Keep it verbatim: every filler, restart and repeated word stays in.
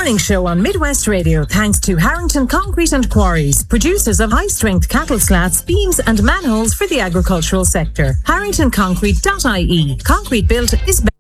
morning show on Midwest Radio thanks to Harrington Concrete and Quarries, producers of high-strength cattle slats, beams and manholes for the agricultural sector. harrington concrete dot I E. Concrete built is